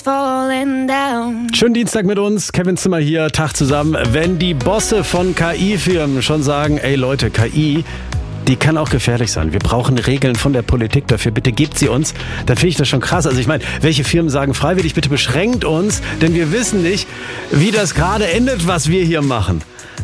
falling down. Schönen Dienstag mit uns, Kevin Zimmer hier, Tag zusammen. Wenn die Bosse von KI-Firmen schon sagen, ey Leute, KI, die kann auch gefährlich sein. Wir brauchen Regeln von der Politik dafür. Bitte gebt sie uns. Dann finde ich das schon krass. Also ich meine, welche Firmen sagen freiwillig, bitte beschränkt uns, denn wir wissen nicht, wie das gerade endet, was wir hier machen.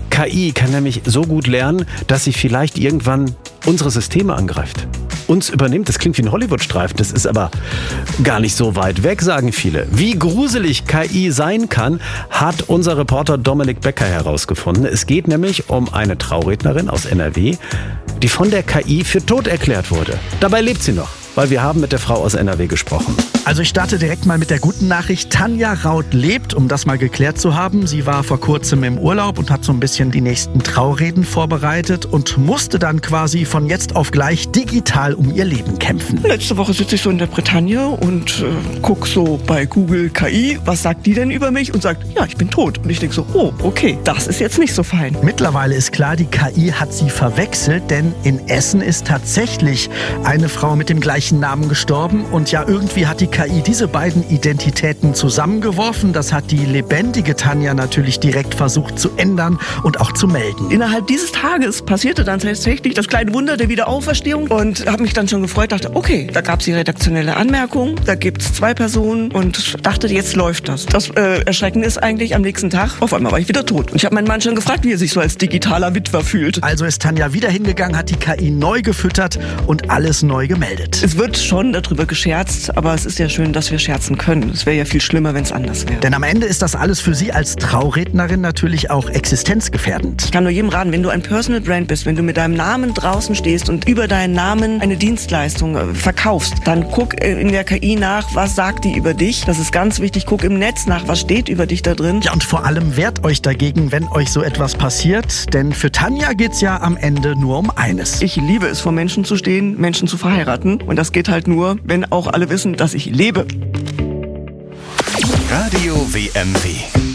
KI kann nämlich so gut lernen, dass sie vielleicht irgendwann unsere Systeme angreift. Uns übernimmt. Das klingt wie ein Hollywood-Streifen. Das ist aber gar nicht so weit weg, sagen viele. Wie gruselig KI sein kann, hat unser Reporter Dominik Becker herausgefunden. Es geht nämlich um eine Traurednerin aus NRW, die von der KI für tot erklärt wurde. Dabei lebt sie noch, weil wir haben mit der Frau aus NRW gesprochen. Also ich starte direkt mal mit der guten Nachricht. Tanja Raut lebt, um das mal geklärt zu haben. Sie war vor kurzem im Urlaub und hat so ein bisschen die nächsten Traureden vorbereitet und musste dann quasi von jetzt auf gleich digital um ihr Leben kämpfen. Letzte Woche sitze ich so in der Bretagne und guck so bei Google KI, was sagt die denn über mich? Und sagt, ja, ich bin tot. Und ich denke so, oh, okay, das ist jetzt nicht so fein. Mittlerweile ist klar, die KI hat sie verwechselt, denn in Essen ist tatsächlich eine Frau mit dem gleichen Namen gestorben. Und ja, irgendwie hat die KI diese beiden Identitäten zusammengeworfen. Das hat die lebendige Tanja natürlich direkt versucht zu ändern und auch zu melden. Innerhalb dieses Tages passierte dann tatsächlich das kleine Wunder der Wiederauferstehung und habe mich dann schon gefreut, dachte, okay, da gab es die redaktionelle Anmerkung, da gibt es 2 Personen und dachte, jetzt läuft das. Das Erschreckende ist eigentlich, am nächsten Tag, auf einmal war ich wieder tot. Und ich habe meinen Mann schon gefragt, wie er sich so als digitaler Witwer fühlt. Also ist Tanja wieder hingegangen, hat die KI neu gefüttert und alles neu gemeldet. Es wird schon darüber gescherzt, aber es ist ja schön, dass wir scherzen können. Es wäre ja viel schlimmer, wenn es anders wäre. Denn am Ende ist das alles für Sie als Traurednerin natürlich auch existenzgefährdend. Ich kann nur jedem raten, wenn du ein Personal Brand bist, wenn du mit deinem Namen draußen stehst und über deinen Namen eine Dienstleistung verkaufst, dann guck in der KI nach, was sagt die über dich. Das ist ganz wichtig. Guck im Netz nach, was steht über dich da drin. Ja, und vor allem wehrt euch dagegen, wenn euch so etwas passiert. Denn für Tanja geht's ja am Ende nur um eines. Ich liebe es, vor Menschen zu stehen, Menschen zu verheiraten. Und das geht halt nur, wenn auch alle wissen, dass ich lebe. Radio WMW.